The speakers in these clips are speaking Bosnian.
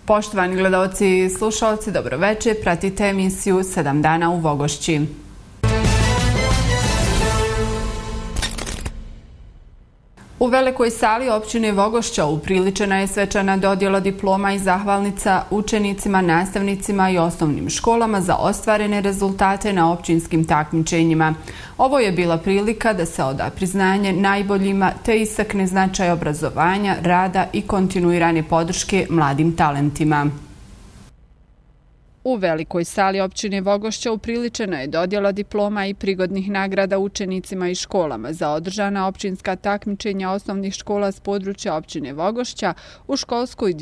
Poštovani gledaoci i slušalci, dobroveče, pratite emisiju 7 dana u Vogošći. U velikoj sali općine Vogošća upriličena je svečana dodjela diploma i zahvalnica učenicima, nastavnicima i osnovnim školama za ostvarene rezultate na općinskim takmičenjima. Ovo je bila prilika da se oda priznanje najboljima te istakne značaj obrazovanja, rada i kontinuirane podrške mladim talentima. U velikoj sali općine Vogošća upriličena je dodjela diploma i prigodnih nagrada učenicima i školama za održana općinska takmičenja osnovnih škola s područja općine Vogošća u školskoj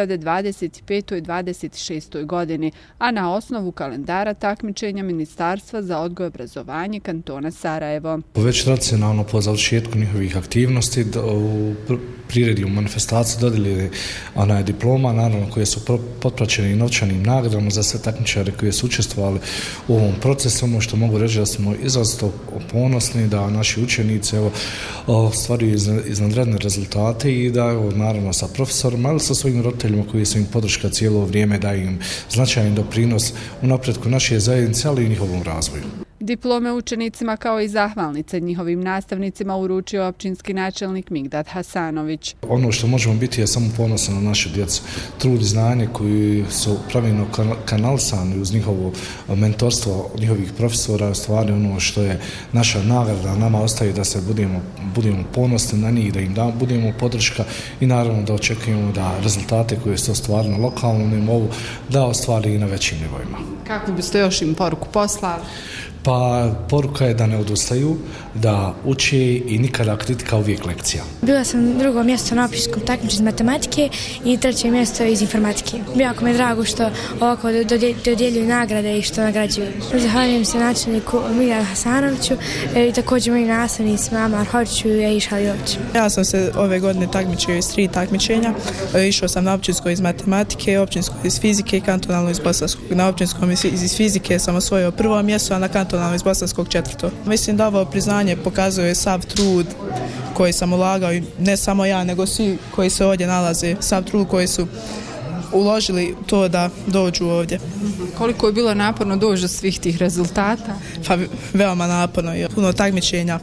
2025-26. godini, a na osnovu kalendara takmičenja Ministarstva za odgoj i obrazovanje kantona Sarajevo. Već tradicionalno po završetku njihovih aktivnosti u priredbi u manifestaciji dodijeli diploma, naravno koje su potpraćene i novčanim nagradama za sve takmičare koji su učestvovali u ovom procesu. Ono što mogu reći da smo izrazito ponosni da naši učenici ostvaruju iznadredne rezultate i da naravno sa profesorima, ali sa svojim roditeljima koji su im podrška cijelo vrijeme, daju im značajan doprinos u napretku naše zajednice, ali i njihovom razvoju. Diplome učenicima kao i zahvalnice njihovim nastavnicima uručio općinski načelnik Migdad Hasanović. Ono što možemo biti je samo ponosan na našu djecu. Trud i znanje koji su pravilno kanalisani uz njihovo mentorstvo njihovih profesora, stvari ono što je naša nagrada, nama ostaje da se budemo ponosni na njih, da im budemo podrška i naravno da očekujemo da rezultate koje su ostvarili na lokalnom nivou da ostvari i na većim nivoima. Kako biste još im poruku poslali? Pa poruka je da ne odustaju, da uče i nikada kritika, uvijek lekcija. Bila sam drugo mjesto na općinskom takmičenju iz matematike i treće mjesto iz informatike. Jako mi je drago što ovako dodjeljuju nagrade i što nagrađuju. Zahvaljujem se načelniku Migdadu Hasanoviću i također mojim nastavnicima Amar Horčiću i Aisha Jović. Ja sam se ove godine takmičio iz 3 takmičenja. Išao sam na općinsko iz matematike, općinsko iz fizike i kantonalno iz bosanskog. Na općinskom iz fizike sam osvojio prvo mjesto, a na kantonalno iz bosanskog 4. Mislim da ovo priznanje pokazuje sav trud koji sam ulagao i ne samo ja, nego svi koji se ovdje nalaze, sav trud koji su uložili to da dođu ovdje. Koliko je bilo naporno doći do svih tih rezultata? Pa veoma naporno je. Puno takmičenja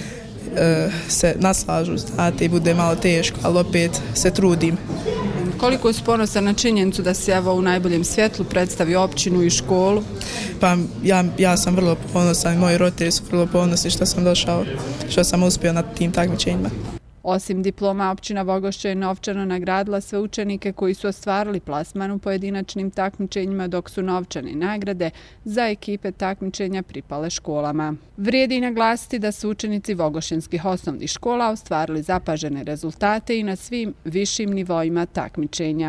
se naslažu, znate, i bude malo teško, ali opet se trudim. Koliko je ponosan na činjenicu da se u najboljem svjetlu predstavi općinu i školu? Pa ja sam vrlo ponosan i moji roditelji su vrlo ponosni što sam došao, što sam uspio na tim takmičenjima. Osim diploma, općina Vogošća je novčano nagradila sve učenike koji su ostvarili plasman u pojedinačnim takmičenjima, dok su novčane nagrade za ekipe takmičenja pripale školama. Vrijedi naglasiti da su učenici vogošćanskih osnovnih škola ostvarili zapažene rezultate i na svim višim nivoima takmičenja.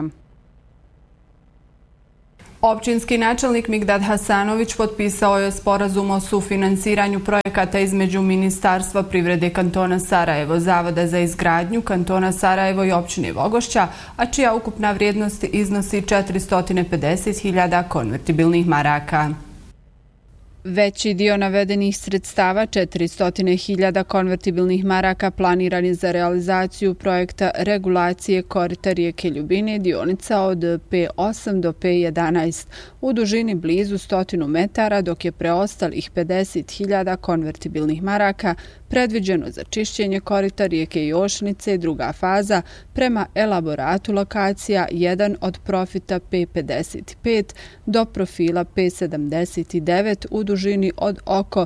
Općinski načelnik Migdad Hasanović potpisao je sporazum o sufinansiranju projekata između Ministarstva privrede kantona Sarajevo, Zavoda za izgradnju kantona Sarajevo i općine Vogošća, a čija ukupna vrijednost iznosi 450.000 konvertibilnih maraka. Veći dio navedenih sredstava, 400.000 konvertibilnih maraka, planiran je za realizaciju projekta regulacije korita rijeke Ljubine, dionica od P8 do P11 u dužini blizu 100 metara, dok je preostalih 50.000 konvertibilnih maraka predviđeno za čišćenje korita rijeke Jošnice, druga faza, prema elaboratu lokacija 1 od profita P55 do profila P79 u dužini od oko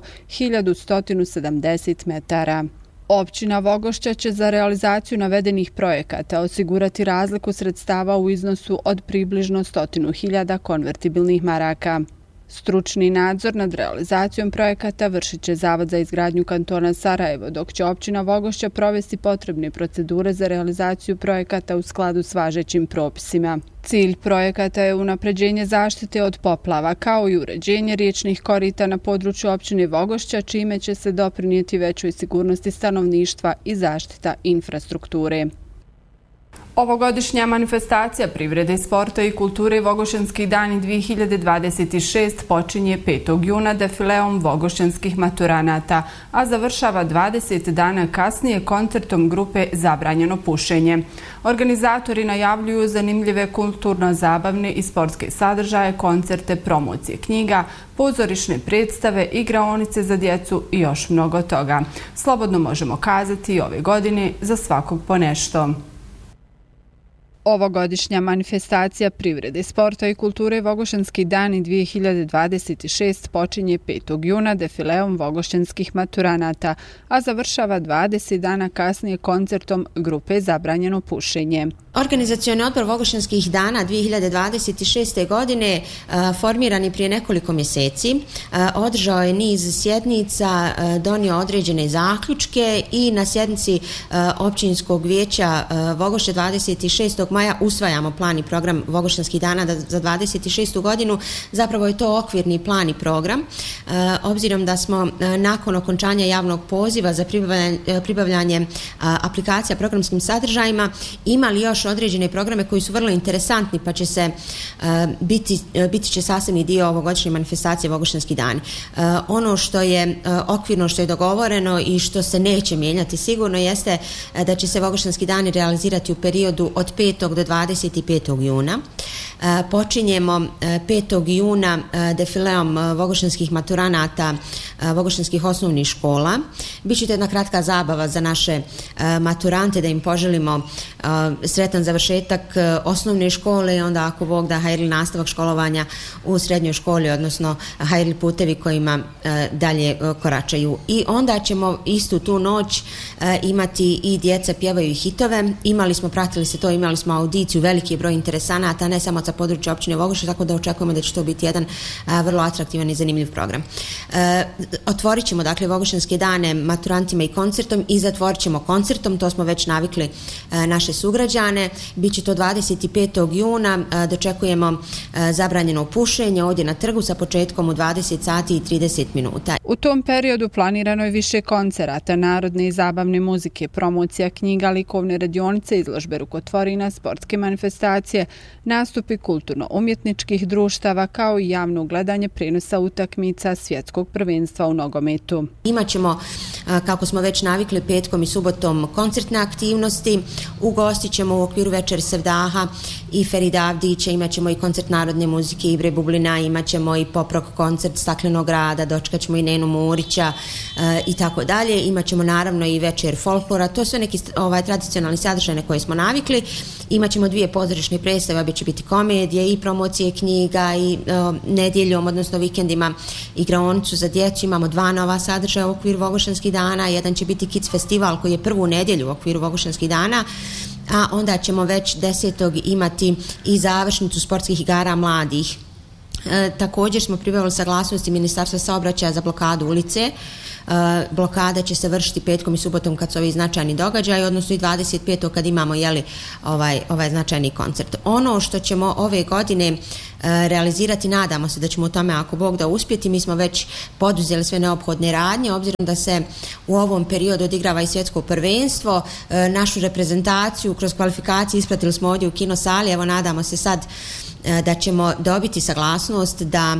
1170 metara. Općina Vogošća će za realizaciju navedenih projekata osigurati razliku sredstava u iznosu od približno 100.000 konvertibilnih maraka. Stručni nadzor nad realizacijom projekata vršit će Zavod za izgradnju kantona Sarajevo, dok će općina Vogošća provesti potrebne procedure za realizaciju projekata u skladu s važećim propisima. Cilj projekata je unapređenje zaštite od poplava, kao i uređenje riječnih korita na području općine Vogošća, čime će se doprinijeti većoj sigurnosti stanovništva i zaštita infrastrukture. Ovogodišnja manifestacija privrede, sporta i kulture Vogošćanski dani 2026 počinje 5. juna defileom vogošćanskih maturanata, a završava 20 dana kasnije koncertom grupe Zabranjeno pušenje. Organizatori najavljuju zanimljive kulturno-zabavne i sportske sadržaje, koncerte, promocije knjiga, pozorišne predstave, igraonice za djecu i još mnogo toga. Slobodno možemo kazati i ove godine za svakog po nešto. Ovogodišnja manifestacija privrede, sporta i kulture Vogošćanski dani 2026 počinje 5. juna defileom vogošćanskih maturanata, a završava 20 dana kasnije koncertom grupe Zabranjeno pušenje. Organizacioni odbor Vogošćanskih dana 2026. godine formiran je prije nekoliko mjeseci. Održao je niz sjednica, donio određene zaključke i na sjednici općinskog vijeća Vogošće 26. maja usvajamo plan i program Vogošćanskih dana za 26. godinu. Zapravo je to okvirni plan i program. Obzirom da smo nakon okončanja javnog poziva za pribavljanje aplikacija programskim sadržajima imali još određene programe koji su vrlo interesantni, pa će se biti će sastavni dio ovogodišnje manifestacije Vogošćanski dani. Ono što je okvirno, što je dogovoreno i što se neće mijenjati sigurno jeste da će se Vogošćanski dani realizirati u periodu od 5. do 25. juna. Počinjemo 5. juna defileom vogošćanskih maturanata vogošćanskih osnovnih škola. Biće to jedna kratka zabava za naše maturante, da im poželimo sretan završetak osnovne škole i onda ako Bog da hajrli nastavak školovanja u srednjoj školi, odnosno hajrli putevi kojima dalje koračaju. I onda ćemo istu tu noć imati i djeca pjevaju hitove. Pratili se to, imali smo audiciju, veliki broj interesanata, ne samo sa područja općine Vogošće, tako da očekujemo da će to biti jedan vrlo atraktivan i zanimljiv program. Otvorit ćemo dakle Vogošćanske dane maturantima i koncertom i zatvorit ćemo koncertom, to smo već navikli naše sugrađane. Biće to 25. juna, dočekujemo Zabranjeno pušenje ovdje na trgu sa početkom u 20 sati i 30 minuta. U tom periodu planirano je više koncerata, narodne i zabavne muzike, promocija knjiga, likovne radionice, izložbe rukotvorina, sportske manifestacije, nastupi kulturno-umjetničkih društava kao i javno gledanje prenosa utakmica svjetskog prvenstva u nogometu. Imaćemo, kako smo već navikli, petkom i subotom koncertne aktivnosti. Ugostit ćemo u okviru Večeri Sevdaha i Ferida Avdića, imat ćemo i koncert narodne muzike Ibre Bublina, imat ćemo i pop-rock koncert Staklenog grada, dočekat ćemo i Nenu Murića i tako dalje. Imat ćemo naravno i večer folklora, to su neki tradicionalni sadržaj na koje smo navikli. Imat ćemo 2 pozorišne predstave, obje će biti komedije i promocije knjiga i nedjeljom, odnosno vikendima igraonicu za djecu. Imamo 2 nova sadržaja u okviru Vogošćanskih dana, jedan će biti Kids festival koji je prvu nedjelju u okviru Vogošćanskih dana, a onda ćemo već 10. imati i završnicu sportskih igara mladih. Također smo pribavili saglasnosti Ministarstva saobraćaja za blokadu ulice. Blokada će se vršiti petkom i subotom kad su ovi značajni događaji, odnosno i 25. kad imamo ovaj značajni koncert. Ono što ćemo ove godine realizirati, nadamo se da ćemo u tome ako Bog da uspjeti, mi smo već poduzeli sve neophodne radnje, obzirom da se u ovom periodu odigrava i svjetsko prvenstvo, našu reprezentaciju kroz kvalifikacije ispratili smo ovdje u kinosali, evo nadamo se sad da ćemo dobiti saglasnost da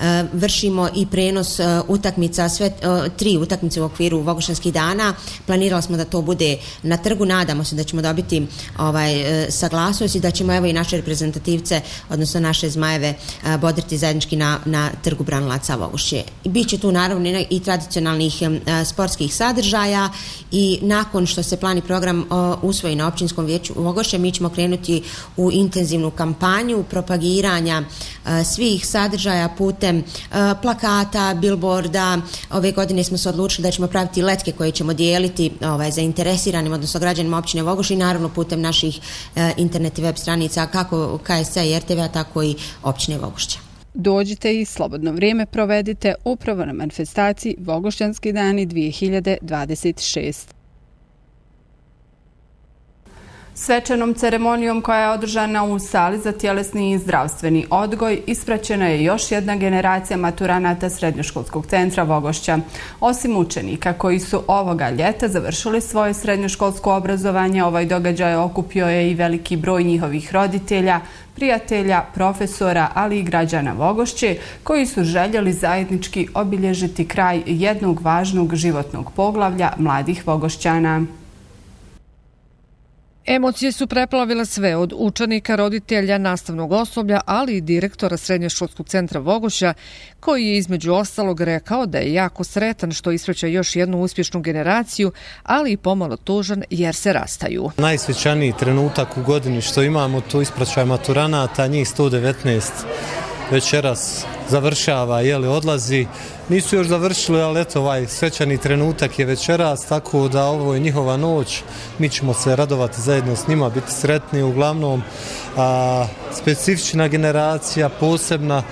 vršimo i prenos utakmica, sve 3 utakmice u okviru Vogošćanskih dana. Planirali smo da to bude na trgu, nadamo se da ćemo dobiti saglasnost i da ćemo evo i naše reprezentativce, odnosno naše zmajeve bodriti zajednički na trgu Branilaca Vogošće. Biće tu naravno i tradicionalnih sportskih sadržaja i nakon što se plan i program usvoji na općinskom vijeću Vogošće, mi ćemo krenuti u intenzivnu kampanju propagiranja svih sadržaja putem plakata, bilborda. Ove godine smo se odlučili da ćemo praviti letke koje ćemo dijeliti zainteresiranim, odnosno građanima općine Vogošće i naravno putem naših internet i web stranica kako KSC i RTV-a, tako i općine Vogošća. Dođite i slobodno vrijeme provedite upravo na manifestaciji Vogošćanski dani 2026. Svečanom ceremonijom koja je održana u sali za tjelesni i zdravstveni odgoj ispraćena je još jedna generacija maturanata Srednjoškolskog centra Vogošća. Osim učenika koji su ovoga ljeta završili svoje srednjoškolsko obrazovanje, ovaj događaj okupio je i veliki broj njihovih roditelja, prijatelja, profesora, ali i građana Vogošće koji su željeli zajednički obilježiti kraj jednog važnog životnog poglavlja mladih Vogošćana. Emocije su preplavile sve od učenika, roditelja, nastavnog osoblja, ali i direktora Srednjoškolskog centra Vogošća, koji je između ostalog rekao da je jako sretan što ispraća još jednu uspješnu generaciju, ali i pomalo tužan jer se rastaju. Najsvećaniji trenutak u godini što imamo, to ispraćaj maturanata, njih 119 večeras završava, odlazi. Nisu još završili, ali eto, ovaj svečani trenutak je večeras, tako da ovo je njihova noć. Mi ćemo se radovati zajedno s njima, biti sretni. Uglavnom, specifična generacija, posebna,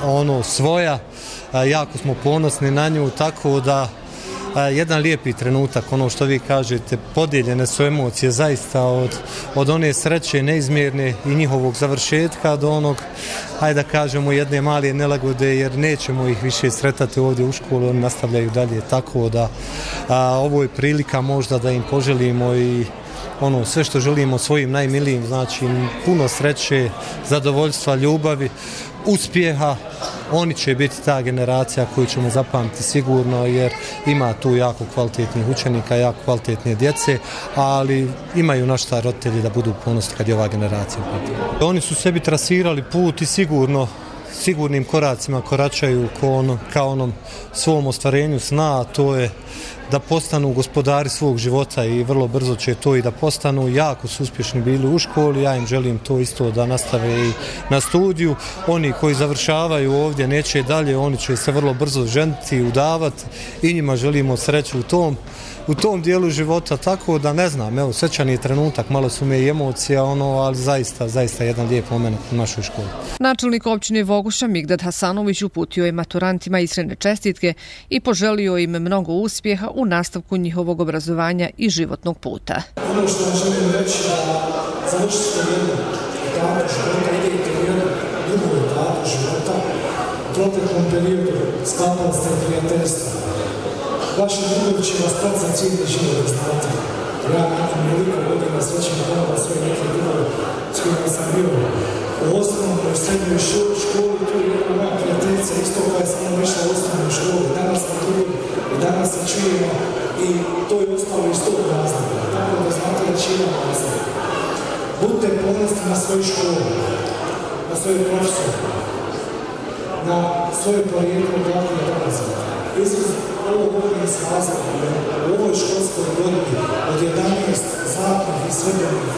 svoja, jako smo ponosni na nju, tako da jedan lijepi trenutak, ono što vi kažete, podijeljene su emocije zaista od one sreće neizmjerne i njihovog završetka do onog, hajde da kažemo, jedne male nelagode, jer nećemo ih više sretati ovdje u školu, oni nastavljaju dalje, tako da ovo je prilika možda da im poželimo i sve što želimo svojim najmilijim, znači puno sreće, zadovoljstva, ljubavi, uspjeha. Oni će biti ta generacija koju ćemo zapamtiti sigurno, jer ima tu jako kvalitetnih učenika, jako kvalitetne djece, ali imaju naš roditelji da budu ponosni kad je ova generacija. Oni su sebi trasirali put i sigurnim koracima koračaju ka onom svom ostvarenju sna, a to je da postanu gospodari svog života i vrlo brzo će to i da postanu. Jako su uspješni bili u školi, ja im želim to isto da nastave i na studiju. Oni koji završavaju ovdje neće dalje, oni će se vrlo brzo ženiti i udavati i njima želimo sreću u tom dijelu života, tako da ne znam, svečani je trenutak, malo su me i emocija, ali zaista jedan lijep moment u našoj školi. Načelnik općine Vogošća Migdad Hasanović uputio je maturantima iskrene čestitke i poželio im mnogo uspjeha u nastavku njihovog obrazovanja i životnog puta. Ono što vam želim reći da završite jednu etapu života, idete u jednu drugu etapu života, u proteklom periodu sklapali ste prijateljstva. Vaša ljubav će vas stati za cijeli život, znate. Ja nakon veliko godina srećem ponovno svoje neke drugove s kojima sam bio u osnovnom i srednjoj školi, tu je jedna moja prijateljica, isto koja je samo išla u osnovnoj školi. Danas smo drugi i danas se čujemo i to je ostalo iz tog razloga. Tako da znate da će imam razloga. Budite ponosni na svoju školu, na svoje profesore, na svoje porijeklo glavne dolaze. Ovo govorim s razlogom, u ovoj školskoj godini od 11 zlatnih i srebrnih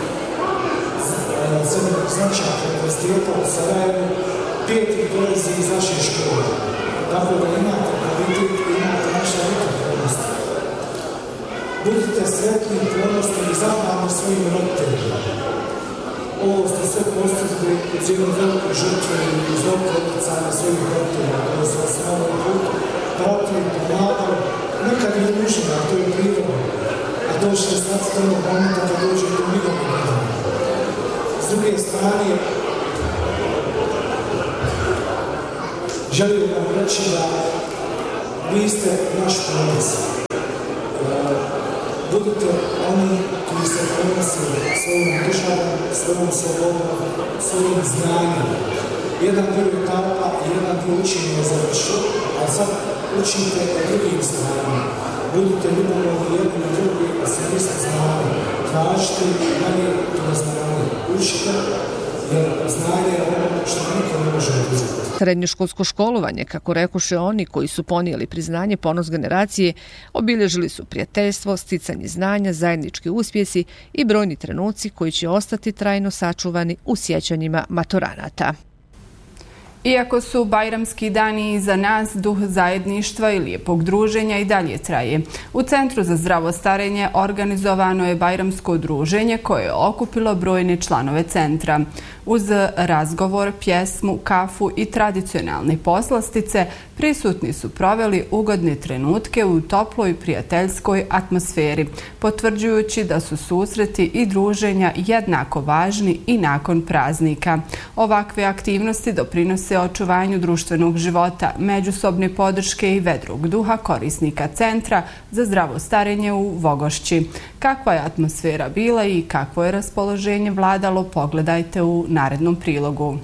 značaka univerziteta u Sarajevu, 5 dolazi iz naše škole. Tako da imate kvalitet i imate naša ponosni. Budite sretni, ponosni i zahvalni svojim roditeljima. Ovo ste sve postigli uz jednu veliku žrtvu i uz veliko odlicanje svojih roditelja koji su vas na ovom putu pratili, pomagali, nekad je nužno, a to je prirodno, a to će stati do onog momenta kad dođe do njegovog gledanja. S druge strane, želim vam reći da vi ste naš ponos. Budite oni koji se ponosili svojom državom, svojom slobodom, svojim znanjem. Jedan dio etapa i jedan dio učenja je završio, a sad učite o drugim stvarima. Budite ljubavni jedni i drugi, a se niste znali. Tražite dalje to znanje. Učite, jer znanje je ono što niko ne može oduzeti. Srednjoškolsko školovanje, kako rekuše oni koji su ponijeli priznanje ponos generacije, obilježili su prijateljstvo, sticanje znanja, zajednički uspjesi i brojni trenuci koji će ostati trajno sačuvani u sjećanjima maturanata. Iako su bajramski dani iza nas, duh zajedništva i lijepog druženja i dalje traje. U Centru za zdravo starenje organizovano je bajramsko druženje koje je okupilo brojne članove centra. Uz razgovor, pjesmu, kafu i tradicionalne poslastice prisutni su proveli ugodne trenutke u toploj prijateljskoj atmosferi, potvrđujući da su susreti i druženja jednako važni i nakon praznika. Ovakve aktivnosti doprinose očuvanju društvenog života, međusobne podrške i vedrog duha korisnika Centra za zdravo starenje u Vogošći. Kakva je atmosfera bila i kakvo je raspoloženje vladalo, pogledajte u narednom prilogu.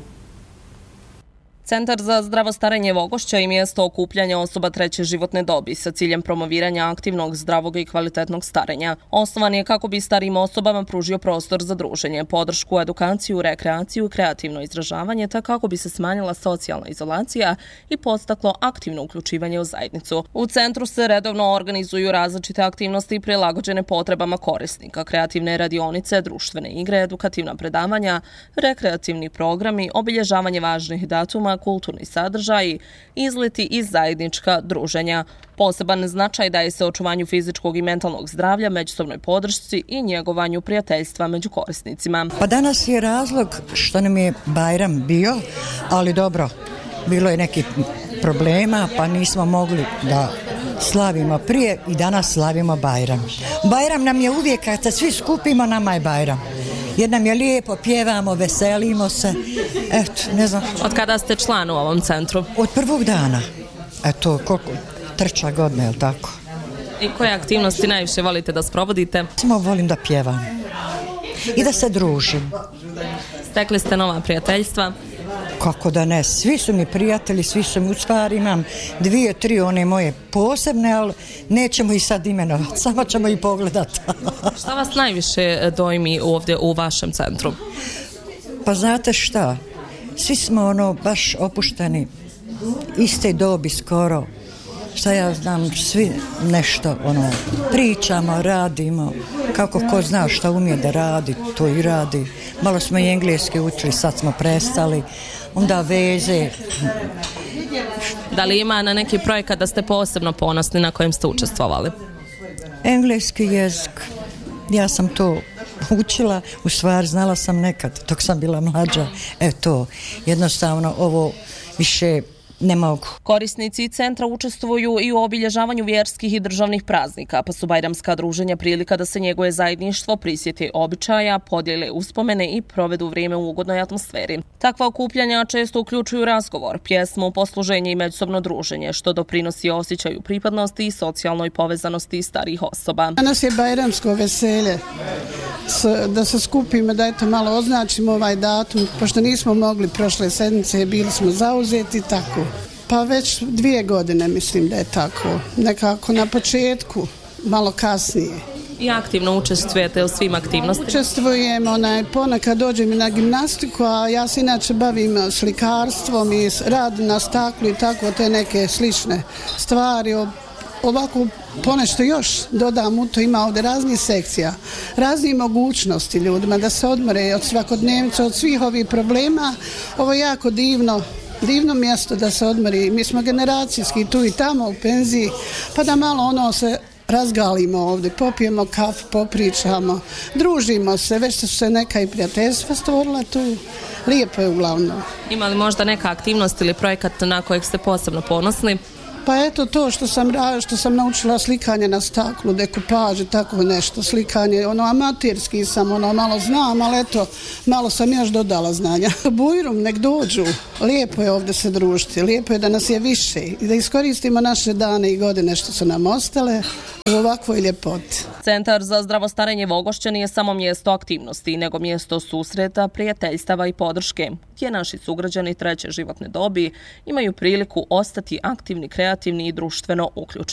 Centar za zdravo starenje Vogošća je mjesto okupljanja osoba treće životne dobi sa ciljem promoviranja aktivnog, zdravog i kvalitetnog starenja. Osnovan je kako bi starijim osobama pružio prostor za druženje, podršku, edukaciju, rekreaciju i kreativno izražavanje, te kako bi se smanjila socijalna izolacija i podstaklo aktivno uključivanje u zajednicu. U centru se redovno organizuju različite aktivnosti prilagođene potrebama korisnika, kreativne radionice, društvene igre, edukativna predavanja, rekreativni programi, obilježavanje važnih datuma, kulturni sadržaji, izleti i zajednička druženja. Poseban značaj daje se očuvanju fizičkog i mentalnog zdravlja, međusobnoj podršci i njegovanju prijateljstva među korisnicima. Pa danas je razlog što nam je Bajram bio, ali dobro, bilo je nekih problema pa nismo mogli da slavimo prije i danas slavimo Bajram. Bajram nam je uvijek, kad se svi skupimo, nama je Bajram. Jer nam je lijepo, pjevamo, veselimo se. Eto, ne znam. Od kada ste član u ovom centru? Od prvog dana. Eto, koliko? 3. godina, je li tako? I koje aktivnosti najviše volite da sprovodite? Samo volim da pjevam. I da se družim. Stekli ste nova prijateljstva? Kako da ne, svi su mi prijatelji, svi su mi, u stvari imam 2, 3 one moje posebne, ali nećemo ih sad imenovati, samo ćemo ih pogledati. Šta vas najviše dojmi ovdje u vašem centru? Pa znate šta, svi smo baš opušteni, iste dobi skoro, šta ja znam, svi nešto pričamo, radimo, kako ko zna šta umije da radi, to i radi. Malo smo i engleski učili, sad smo prestali, onda veze. Da li ima na neki projekat da ste posebno ponosni na kojem ste učestvovali? Engleski jezik, ja sam to učila, u stvari znala sam nekad, dok sam bila mlađa, to, jednostavno ovo više ne mogu. Korisnici centra učestvuju i u obilježavanju vjerskih i državnih praznika, pa su bajramska druženja prilika da se njeguje zajedništvo, prisjeti običaja, podijele uspomene i provedu vrijeme u ugodnoj atmosferi. Takva okupljanja često uključuju razgovor, pjesmu, posluženje i međusobno druženje, što doprinosi osjećaju pripadnosti i socijalnoj povezanosti starijih osoba. Danas je bajramsko veselje, da se skupimo, da malo označimo ovaj datum, pošto nismo mogli prošle sedmice, bili smo zauzeti, tako. Pa već 2 godine mislim da je tako, nekako na početku, malo kasnije. I aktivno učestvujete u svim aktivnostima? Učestvujem, ponekad dođem i na gimnastiku, a ja se inače bavim slikarstvom i rad na staklu i tako, te neke slične stvari. Ovako ponešto još dodam u to, ima ovdje raznih sekcija, raznih mogućnosti ljudima da se odmore od svakodnevnice, od svih ovih problema. Ovo je jako divno mjesto da se odmori. Mi smo generacijski tu i tamo u penziji, pa da malo se razgalimo ovdje, popijemo kafu, popričamo, družimo se, već su se neka i prijateljstva stvorila tu. Lijepo je uglavnom. Ima li možda neka aktivnost ili projekat na kojeg ste posebno ponosni? Pa eto to što sam naučila slikanje na staklu, dekupaže, tako nešto, slikanje, amaterski sam, malo znam, ali eto, malo sam još dodala znanja. Bujrum, nek dođu, lijepo je ovdje se družiti, lijepo je da nas je više i da iskoristimo naše dane i godine što su nam ostale u ovakvoj ljepoti. Centar za zdravo starenje Vogošća nije samo mjesto aktivnosti, nego mjesto susreta, prijateljstava i podrške, gdje naši sugrađani treće životne dobi imaju priliku ostati aktivni, kreativni i društveno uključeni.